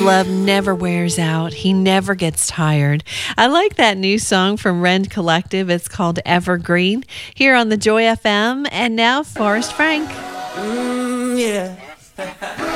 Love never wears out. He never gets tired. I like that new song from Rend Collective. It's called Evergreen here on the Joy FM. And now, Forrest Frank. Yeah.